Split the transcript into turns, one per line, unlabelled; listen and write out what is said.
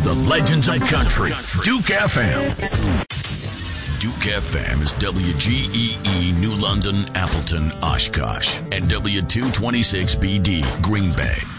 The legends of country. Duke FM. Duke FM is WGEE New London, Appleton, Oshkosh, and W226BD Green Bay.